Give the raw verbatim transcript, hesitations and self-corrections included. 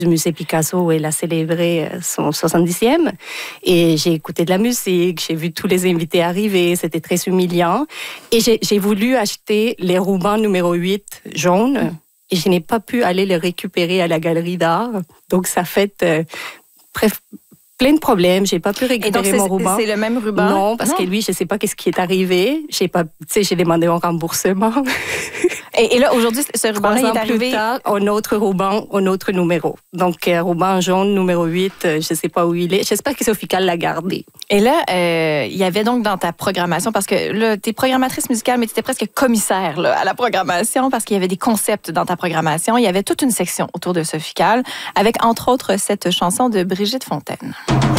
Le musée Picasso, elle a célébré son soixante-dixième. Et j'ai écouté de la musique, j'ai vu tous les invités arriver, c'était très humiliant. Et j'ai, j'ai voulu acheter les rubans numéro huit jaunes. Et je n'ai pas pu aller les récupérer à la galerie d'art. Donc, ça fait euh, bref, plein de problèmes. J'ai pas pu récupérer et donc, mon ruban. C'est le même ruban? Non, parce non. que lui, je sais pas qu'est-ce qui est arrivé. J'ai pas, tu sais, j'ai demandé un remboursement. Et, et là, aujourd'hui, ce ruban-là est arrivé... plus tard, un autre ruban, un autre numéro. Donc, euh, ruban jaune, numéro huit, euh, je ne sais pas où il est. J'espère que Sophie Calle l'a gardé. Et là, euh, il y avait donc dans ta programmation, parce que là, tu es programmatrice musicale, mais tu étais presque commissaire là, à la programmation, parce qu'il y avait des concepts dans ta programmation. Il y avait toute une section autour de Sophie Calle, avec entre autres cette chanson de Brigitte Fontaine.